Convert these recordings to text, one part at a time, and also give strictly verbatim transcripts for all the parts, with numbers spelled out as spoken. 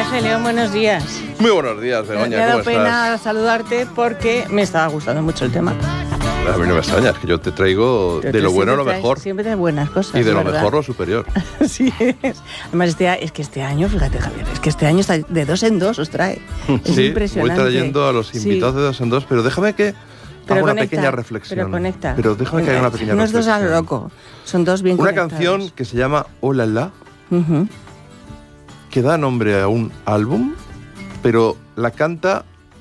viaje, León, buenos días. Muy buenos días, Begoña, me ha dado ¿cómo estás? pena saludarte porque me estaba gustando mucho el tema. A mí no me extraña, es que yo te traigo Pero de tú lo bueno a lo siempre traes- mejor. Siempre traes buenas cosas, Y de lo ¿verdad? mejor lo superior. Sí es. Además, este, a- es que este año, fíjate, Javier, es que este año está de dos en dos, os trae. Es Sí, voy impresionante. trayendo a los invitados Sí. de dos en dos, pero déjame que Pero haga una conecta, pequeña reflexión. Pero conecta. Pero déjame que haga una pequeña No es reflexión. dos a lo loco, son dos bien Una conectados. canción que se llama Oh La La, Ujú. que da nombre a un álbum, pero la canta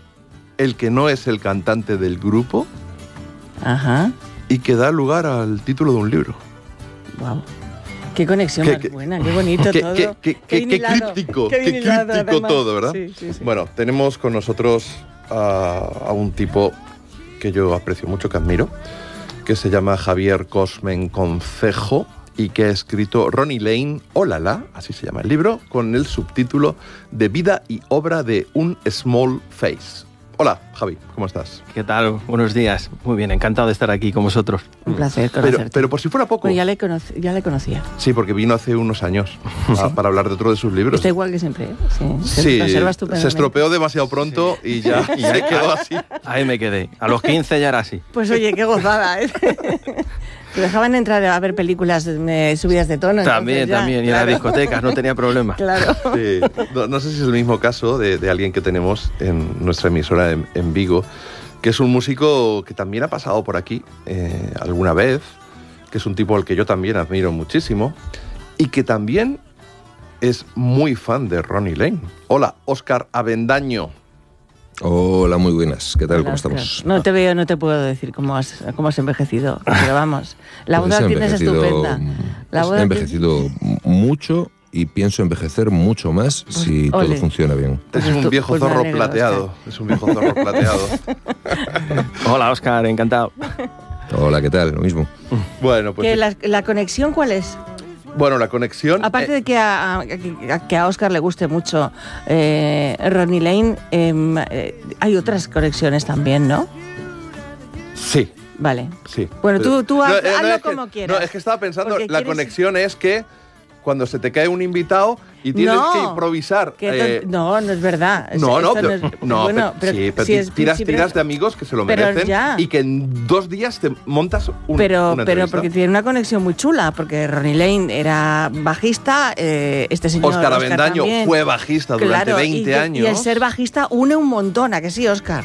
el que no es el cantante del grupo Ajá. y que da lugar al título de un libro. Wow. Qué conexión Qué- más qué- buena, qué bonito Qué, todo. qué- qué- qué- qué vinilado, críptico, qué qué vinilado, críptico además. todo, ¿verdad? Sí, sí, sí. Bueno, tenemos con nosotros a, a un tipo que yo aprecio mucho, que admiro, que se llama Javier Cosmen Concejo y que ha escrito Ronnie Lane, Oh La La, así se llama el libro, con el subtítulo de Vida y obra de un Small Face. Hola, Javi, ¿cómo estás? ¿Qué tal? Buenos días. Muy bien, encantado de estar aquí con vosotros. Un placer Pero, conocerte. pero por si fuera poco. Bueno, ya le, conocí, ya le conocía. Sí, porque vino hace unos años a- para hablar de otro de sus libros. Está igual que siempre, ¿eh? Sí, se Sí, conserva se estupendamente. estropeó demasiado pronto y ya y se quedó así. Ahí me quedé. A los quince ya era así. Pues oye, qué gozada, ¿eh? Te dejaban entrar a ver películas eh, subidas de tono. También, entonces ya, también. Y en claro. las discotecas, no tenía problema. Claro. Sí. No, no sé si es el mismo caso de, de alguien que tenemos en nuestra emisora en, en Vigo, que es un músico que también ha pasado por aquí eh, alguna vez, que es un tipo al que yo también admiro muchísimo y que también es muy fan de Ronnie Lane. Hola, Óscar Avendaño. Hola, muy buenas. ¿Qué tal? Hola, ¿Cómo Óscar. estamos? No te veo, no te puedo decir cómo has, cómo has envejecido, pero vamos, la voz Pues la he tienes envejecido- estupenda. La voz He la envejecido mucho y pienso envejecer mucho más si ole. todo funciona bien. Pues es un estu- viejo pues me zorro alegro, plateado. Es un viejo zorro plateado. Hola, Óscar, encantado. Hola, ¿qué tal? Lo mismo. Bueno, pues ¿Que la, la conexión cuál es? bueno, la conexión. Aparte eh, de que a, a- que a Óscar le guste mucho eh, Ronnie Lane, em, eh, hay otras conexiones también, ¿no? sí. Vale. Sí. Bueno, tú- tú haz- eh, hazlo es que- como quieras. No, es que estaba pensando, Porque la quieres- conexión es que cuando se te cae un invitado y tienes No, que improvisar. que eh, ton- no, no es verdad. Es- no, no, esto pero, es- no, bueno, pero, sí, pero si ti- es- tiras, sí, pero- tiras de amigos que se lo pero merecen ya. y que en dos días te montas un, Pero, una pero entrevista. porque tiene una conexión muy chula, porque Ronnie Lane era bajista, eh, este señor Óscar Óscar Avendaño también. fue bajista durante Claro, veinte y, años. Y el ser bajista une un montón, ¿a que sí, Óscar?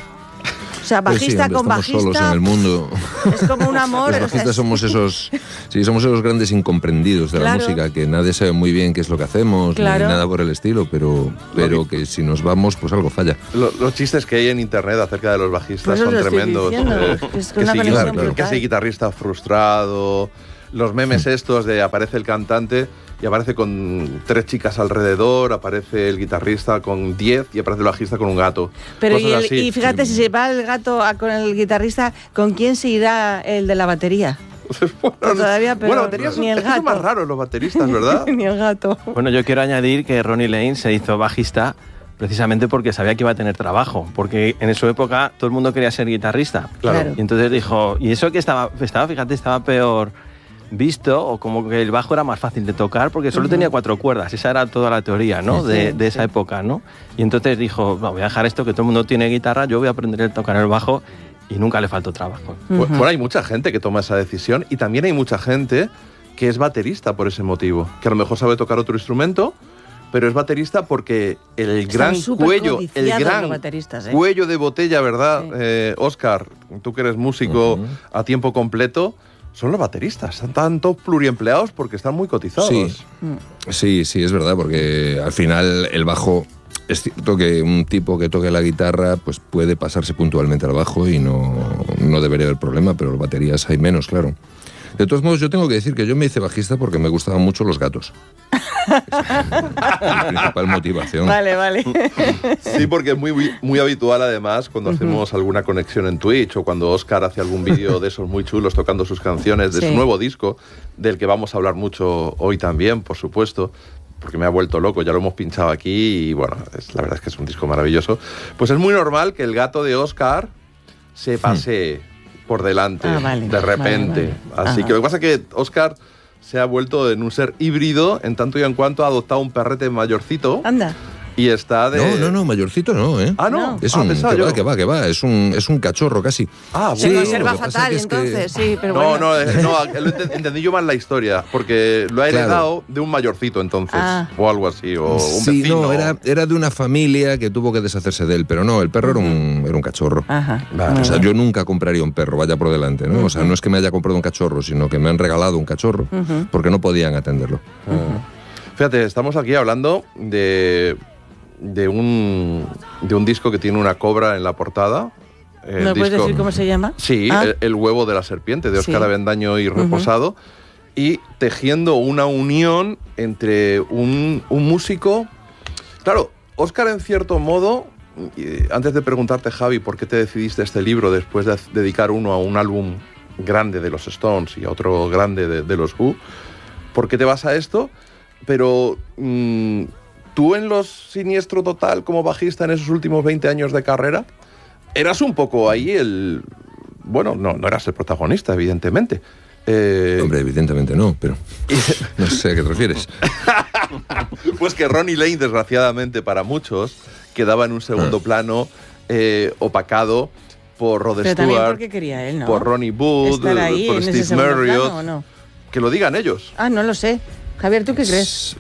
O sea, Pues sí, bajista hombre, con estamos solos en bajista el mundo. es como un amor. Los o sea, bajistas es- somos esos, sí, somos esos grandes incomprendidos de Claro. la música, que nadie sabe muy bien qué es lo que hacemos, Claro. ni nada por el estilo, pero, pero que si nos vamos, pues algo falla. Lo- los chistes que hay en internet acerca de los bajistas Pues eso son lo estoy tremendos. diciendo, eh, que es que, una si, conexión Claro, claro. que brutal. si guitarrista frustrado, los memes estos de aparece el cantante y aparece con tres chicas alrededor, aparece el guitarrista con diez y aparece el bajista con un gato. Pero y, Cosas el- así. y fíjate, si se va el gato a- con el guitarrista, ¿con quién se irá el de la batería? bueno, todavía, pero bueno, baterías son, ni el es que son gato. más raros los bateristas, ¿verdad? Ni el gato. Bueno, yo quiero añadir que Ronnie Lane se hizo bajista precisamente porque sabía que iba a tener trabajo, porque en su época todo el mundo quería ser guitarrista. Claro. Y entonces dijo, y eso que estaba, estaba fíjate, estaba peor visto, o como que el bajo era más fácil de tocar porque solo Ujú. tenía cuatro cuerdas, esa era toda la teoría, ¿no? Sí, de, sí, de esa sí. época, ¿no? Y entonces dijo, no, voy a dejar esto, que todo el mundo tiene guitarra, yo voy a aprender a tocar el bajo, y nunca le faltó trabajo. Pues- Ujú. Bueno, hay mucha gente que toma esa decisión y también hay mucha gente que es baterista por ese motivo, que a lo mejor sabe tocar otro instrumento, pero es baterista porque el Están gran súper cuello, el codiciados gran los bateristas, ¿eh? cuello de botella, ¿verdad? Sí. Eh, Óscar, tú que eres músico Ujú. a tiempo completo, son los bateristas, están tanto pluriempleados porque están muy cotizados. Sí. Mm. Sí, sí, es verdad, porque al final el bajo, es cierto que un tipo que toque la guitarra pues puede pasarse puntualmente al bajo y no, no debería haber problema, pero baterías hay menos, claro. De todos modos, yo tengo que decir que yo me hice bajista porque me gustaban mucho los gatos. Esa es mi principal motivación. Vale, vale. Sí, porque es muy, muy, muy habitual además cuando hacemos alguna conexión en Twitch o cuando Óscar hace algún vídeo de esos muy chulos tocando sus canciones de Sí. su nuevo disco, del que vamos a hablar mucho hoy también, por supuesto, porque me ha vuelto loco, ya lo hemos pinchado aquí y bueno, es, la verdad es que es un disco maravilloso. Pues es muy normal que el gato de Óscar se pase por delante Ah, vale, de repente. vale, vale. Así Ajá. que lo que pasa es que Óscar se ha vuelto en un ser híbrido en tanto y en cuanto ha adoptado un perrete mayorcito. Anda. Y está de... No, no, no, mayorcito no, ¿eh? Ah, no. No. Es ah, un, pensaba que yo. va, que va, que va, es un, es un cachorro casi. Ah, Se bueno. conserva lo que pasa fatal, que es que- entonces, sí, pero No, bueno. no, eh, no, lo ent- entendí yo mal la historia, porque lo ha Claro. heredado de un mayorcito entonces, Ah. o algo así, o un Sí, vecino. no, era, era de una familia que tuvo que deshacerse de él, pero no, el perro era, un, era un cachorro. Ajá. Vale. muy O sea, bien. yo nunca compraría un perro, vaya por delante, ¿no? O sea, no es que me haya comprado un cachorro, sino que me han regalado un cachorro, porque no podían atenderlo. Fíjate, estamos aquí hablando de, de, un, de un disco que tiene una cobra en la portada. El ¿Me puedes disco- decir cómo se llama? Sí, Ah. el, el huevo de la serpiente, de Óscar Sí. Avendaño y Reposado, y tejiendo una unión entre un, un músico... Claro, Óscar, en cierto modo, y antes de preguntarte, Javi, por qué te decidiste este libro después de dedicar uno a un álbum grande de los Stones y a otro grande de, de los Who, ¿por qué te vas a esto? Pero mmm, tú en Los Siniestro Total, como bajista en esos últimos veinte años de carrera, eras un poco ahí el... Bueno, no, no eras el protagonista, evidentemente. Eh, Hombre, evidentemente no, pero no sé a qué te refieres. Pues que Ronnie Lane, desgraciadamente para muchos, quedaba en un segundo Ah. plano, eh, opacado por Rod Pero también Stewart, porque quería él, ¿no? por Ronnie Wood, Estar ahí por en ese Steve segundo Marriott. plano, ¿o no? Que lo digan ellos. Ah, no lo sé. Javier, ¿tú qué crees?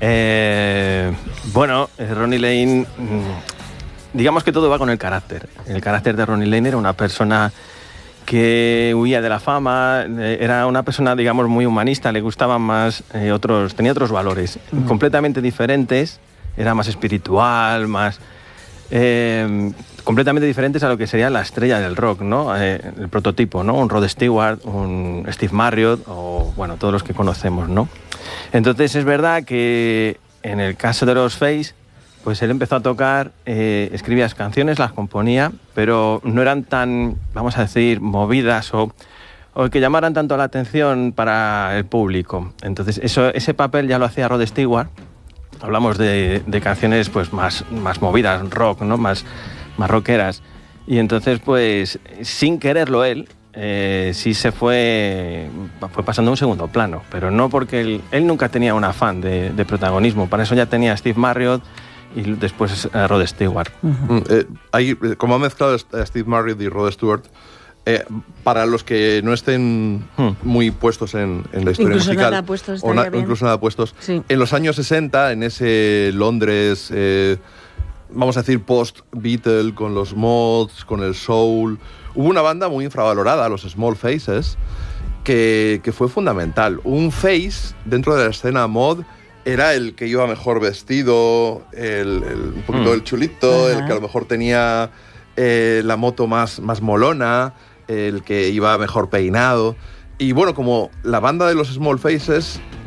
Eh, bueno, eh, Ronnie Lane, mm, digamos que todo va con el carácter. El carácter de Ronnie Lane era una persona que huía de la fama, eh, era una persona, digamos, muy humanista, le gustaban más eh, otros, tenía otros valores completamente diferentes, era más espiritual, más... eh, completamente diferentes a lo que sería la estrella del rock, ¿no? Eh, el prototipo, ¿no? Un Rod Stewart, un Steve Marriott o, bueno, todos los que conocemos, ¿no? Entonces es verdad que en el caso de los Face, pues él empezó a tocar, eh, escribía las canciones, las componía, pero no eran tan, vamos a decir, movidas o, o que llamaran tanto la atención para el público. Entonces eso, ese papel ya lo hacía Rod Stewart. Hablamos de, de canciones pues más, más movidas, rock, ¿no? Más, más rockeras. Y entonces, pues, sin quererlo él, eh, sí se fue, fue pasando a un segundo plano. Pero no porque él, él nunca tenía un afán de, de protagonismo. Para eso ya tenía a Steve Marriott y después a Rod Stewart. Mm, eh, hay, eh, como ha mezclado a Steve Marriott y Rod Stewart, eh, para los que no estén Hmm. muy puestos en, en la historia Incluso musical, nada puestos, o na- estaría bien. incluso nada puestos, Sí. en los años sesenta, en ese Londres, eh, vamos a decir, post-Beatle, con los mods, con el soul, hubo una banda muy infravalorada, los Small Faces, que, que fue fundamental. Un face dentro de la escena mod era el que iba mejor vestido, el, el- un poquito Mm. el chulito, Ajá. el que a lo mejor tenía eh, la moto más, más molona, el que iba mejor peinado. Y bueno, como la banda de los Small Faces